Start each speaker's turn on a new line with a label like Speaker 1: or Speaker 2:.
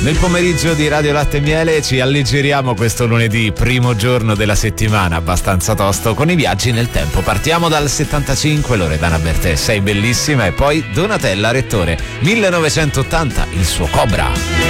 Speaker 1: Nel pomeriggio di Radio Latte e Miele ci alleggeriamo questo lunedì, primo giorno della settimana, abbastanza tosto, con i viaggi nel tempo. Partiamo dal 75, Loredana Bertè, Sei bellissima, e poi Donatella Rettore, 1980, il suo Cobra.